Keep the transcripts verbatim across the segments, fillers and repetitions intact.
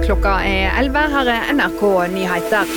Klokka er elleve, her er N R K Nyheter.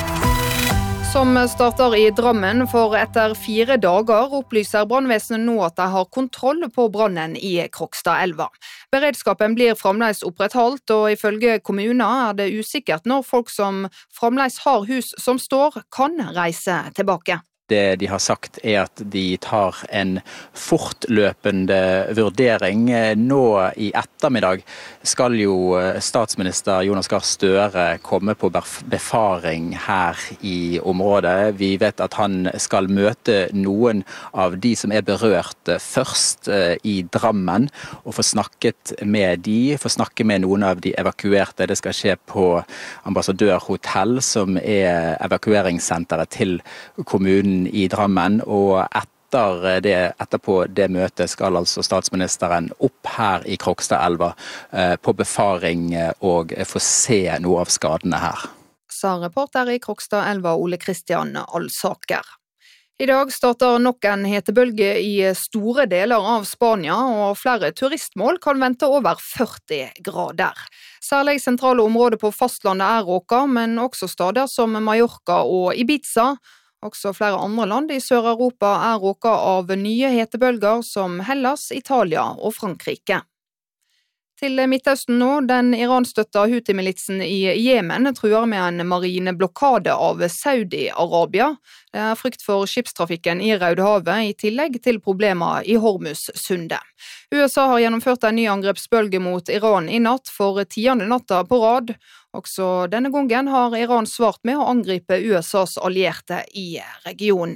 Som starter i Drammen, for etter fire dager opplyser brannvesenet nå at de har kontroll på brannen i Krokstadelva. Beredskapen blir fremdeles opprettholdt, og ifølge kommunen er det usikkert når folk som fremdeles har hus som står, kan reise tilbake. Det de har sagt er at de tar en fortløpende vurdering. Nå i ettermiddag skal jo statsminister Jonas Gahr Støre komme på befaring her i området. Vi vet at han skal møte noen av de som er berørt først i Drammen, og få snakket med de, få snakke med noen av de evakuerte. Det skal skje på Ambassadørhotell, som er evakueringssenteret til kommunen i Drammen, og etter det, etterpå det møtet skal altså statsministeren opp her i Krokstadelva eh, på befaring og få se noe av skadene her. Sa reporter i Krokstadelva Ole Kristian Alsaker. I dag starter nok en hetebølge i store deler av Spania, og flere turistmål kan vente over førti grader. Særlig sentrale områder på fastlandet er råka, men også steder som Mallorca og Ibiza. Også flere andre land i Sør-Europa er råka av nye hetebølger som Hellas, Italia og Frankrike. Til Midtøsten nå, den Iran-støtta Houthi-militsen i Jemen truer med en marine blokade av Saudi-Arabia. Det er frykt for skipstrafikken i Rødehavet, i tillegg til problemer i Hormuz-sundet. U S A har gjennomført en ny angrepsbølge mot Iran i natt for tiende natta på rad. Også denne gangen har Iran svart med å angripe U S As allierte i regionen.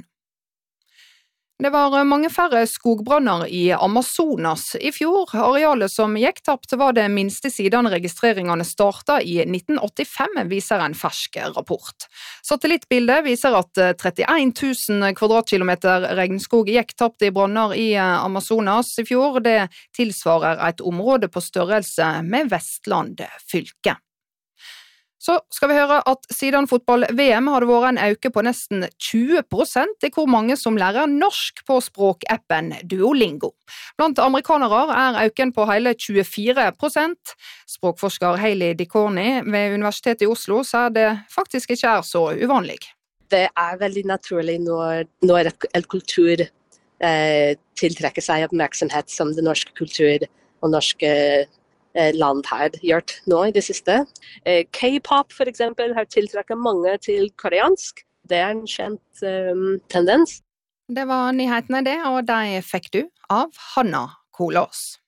Det var mange færre skogbranner i Amazonas i fjor. Arealet som gikk tapt var det minste siden registreringene startet i nitten åttifem, viser en fersk rapport. Satellittbildet viser at trettien tusen kvadratkilometer regnskog gikk tapt i branner i Amazonas i fjor. Det tilsvarer et område på størrelse med Vestland fylke. Så skal vi høre at siden fotball-V M har det vært en øke på nesten tjue prosent i hvor mange som lærer norsk på språkappen Duolingo. Blant amerikanere er øken på hele tjuefire prosent. Språkforsker Hailey DeCorney ved Universitetet i Oslo sier det faktisk ikke er så uvanlig. Det er veldig naturlig når, når en kultur eh, tiltrekker seg oppmerksomhet som den norske kultur og norske land har gjort nå i det siste. K-pop for eksempel har tiltrekket mange til koreansk. Det er en kjent um, tendens. Det var nyhetene det, og de fikk du av Hanna Kolås.